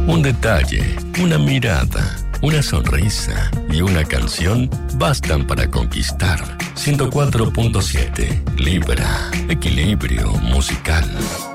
Un detalle, una mirada, una sonrisa y una canción bastan para conquistar. 104.7 Libra, equilibrio musical.